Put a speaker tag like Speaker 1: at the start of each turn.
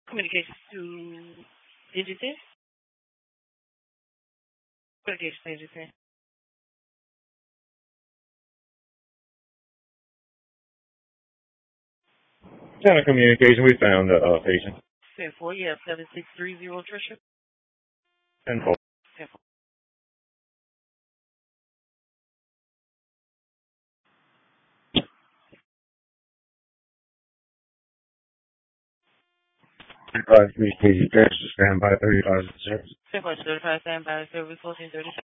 Speaker 1: Communications to Digital. Communications agency.
Speaker 2: Center communication, we found the patient.
Speaker 1: 10-4, you have 7630, Trisha.
Speaker 2: 10-4.
Speaker 1: 10-4.
Speaker 2: Please, stand by 35 service.
Speaker 1: 10-4, certified standby service 1437.